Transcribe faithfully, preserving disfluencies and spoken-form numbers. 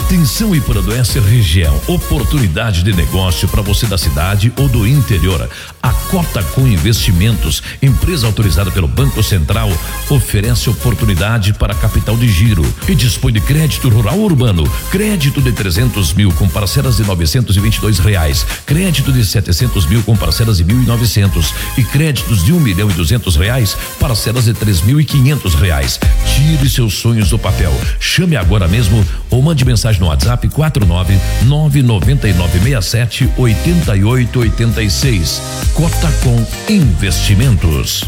Atenção Ipuranduense região, oportunidade de negócio para você da cidade ou do interior. A Cotacom Investimentos, empresa autorizada pelo Banco Central, oferece oportunidade para capital de giro e dispõe de crédito rural urbano, crédito de trezentos mil com parcelas de novecentos e vinte e dois reais, crédito de setecentos mil com parcelas de mil e novecentos e créditos de um milhão e duzentos reais, parcelas de três mil e quinhentos reais. Tire seus sonhos do papel. Chame agora mesmo ou mande mensagem no WhatsApp quatro nove nove nove nove seis sete oito oito oito seis. Cotacom Investimentos.